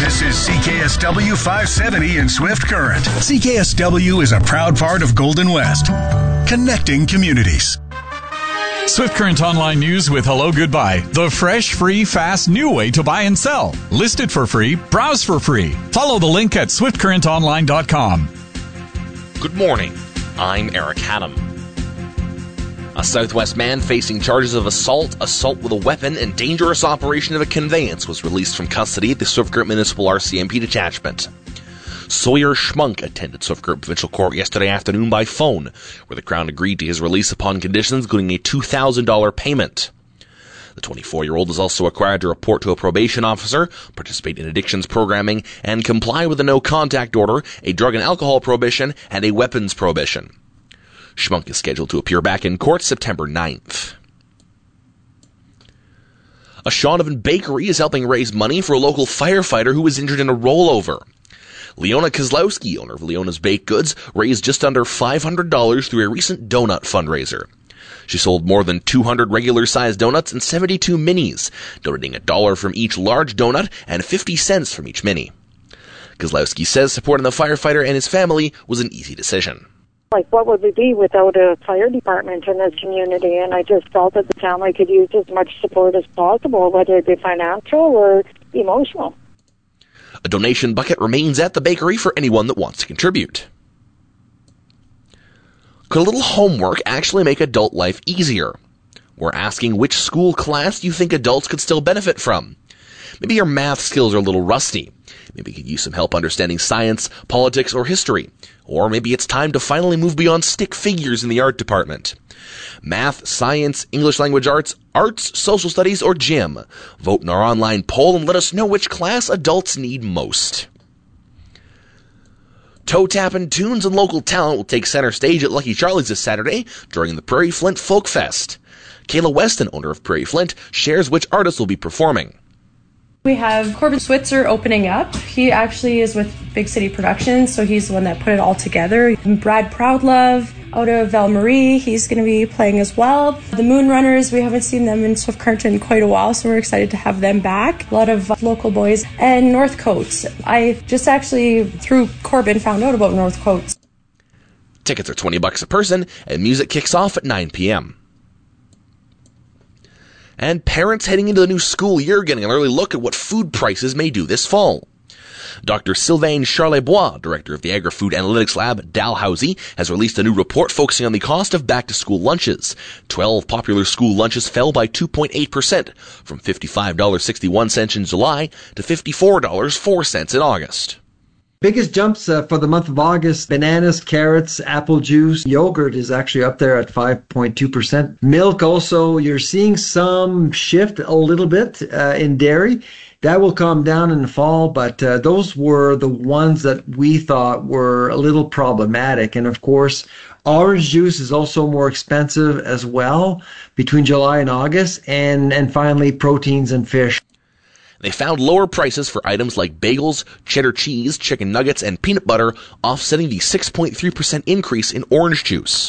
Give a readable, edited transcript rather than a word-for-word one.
This is CKSW 570 in Swift Current. CKSW is a proud part of Golden West, connecting communities. Swift Current Online News with Hello Goodbye. The fresh, free, fast, new way to buy and sell. List it for free. Browse for free. Follow the link at swiftcurrentonline.com. Good morning. I'm Eric Haddam. A Southwest man facing charges of assault with a weapon, and dangerous operation of a conveyance was released from custody at the Swift Current Municipal RCMP detachment. Sawyer Schmunk attended Swift Current Provincial Court yesterday afternoon by phone, where the Crown agreed to his release upon conditions including a $2,000 payment. The 24-year-old is also required to report to a probation officer, participate in addictions programming, and comply with a no-contact order, a drug and alcohol prohibition, and a weapons prohibition. Schmunk is scheduled to appear back in court September 9th. A Shaunavon bakery is helping raise money for a local firefighter who was injured in a rollover. Leona Kozlowski, owner of Leona's Baked Goods, raised just under $500 through a recent donut fundraiser. She sold more than 200 regular-sized donuts and 72 minis, donating $1 from each large donut and 50 cents from each mini. Kozlowski says supporting the firefighter and his family was an easy decision. What would we be without a fire department in this community? And I just felt that the family could use as much support as possible, whether it be financial or emotional. A donation bucket remains at the bakery for anyone that wants to contribute. Could a little homework actually make adult life easier? We're asking which school class do you think adults could still benefit from? Maybe your math skills are a little rusty. Maybe you could use some help understanding science, politics, or history. Or maybe it's time to finally move beyond stick figures in the art department. Math, science, English language arts, social studies, or gym. Vote in our online poll and let us know which class adults need most. Toe-tapping tunes and local talent will take center stage at Lucky Charlie's this Saturday during the Prairie Flint Folk Fest. Kayla Weston, owner of Prairie Flint, shares which artists will be performing. We have Corbin Switzer opening up. He actually is with Big City Productions, so he's the one that put it all together. Brad Proudlove out of Val Marie, he's going to be playing as well. The Moonrunners, we haven't seen them in Swift Current in quite a while, so we're excited to have them back. A lot of local boys. And Northcote. I just actually, through Corbin, found out about Northcote. Tickets are $20 a person, and music kicks off at 9 p.m. And parents heading into the new school year getting an early look at what food prices may do this fall. Dr. Sylvain Charlebois, director of the Agri-Food Analytics Lab, Dalhousie, has released a new report focusing on the cost of back-to-school lunches. 12 popular school lunches fell by 2.8%, from $55.61 in July to $54.04 in August. Biggest jumps for the month of August: bananas, carrots, apple juice. Yogurt is actually up there at 5.2%. Milk also, you're seeing some shift a little bit in dairy. That will calm down in the fall, but those were the ones that we thought were a little problematic. And of course, orange juice is also more expensive as well between July and August. And finally, proteins and fish. They found lower prices for items like bagels, cheddar cheese, chicken nuggets, and peanut butter, offsetting the 6.3% increase in orange juice.